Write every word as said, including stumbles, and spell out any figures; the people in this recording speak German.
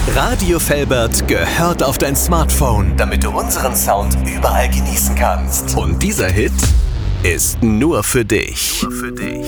Radio Velbert gehört auf dein Smartphone, damit du unseren Sound überall genießen kannst. Und dieser Hit ist nur für dich. Nur für dich.